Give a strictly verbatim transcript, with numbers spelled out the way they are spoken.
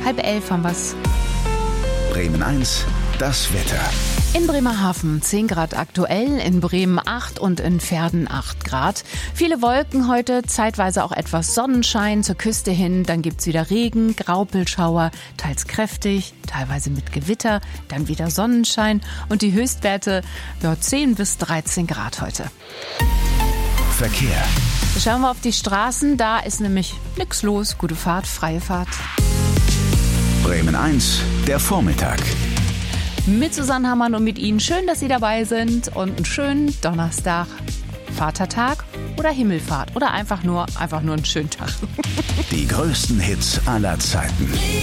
halb elf haben wir's. Bremen eins, das Wetter. In Bremerhaven zehn Grad aktuell, in Bremen acht und in Verden acht Grad. Viele Wolken heute, zeitweise auch etwas Sonnenschein zur Küste hin. Dann gibt's wieder Regen, Graupelschauer, teils kräftig, teilweise mit Gewitter, dann wieder Sonnenschein. Und die Höchstwerte ja, zehn bis dreizehn Grad heute. Verkehr. Schauen wir auf die Straßen, da ist nämlich nichts los. Gute Fahrt, freie Fahrt. Bremen eins, der Vormittag. Mit Susanne Hammann und mit Ihnen. Schön, dass Sie dabei sind und einen schönen Donnerstag, Vatertag oder Himmelfahrt oder einfach nur, einfach nur einen schönen Tag. Die größten Hits aller Zeiten.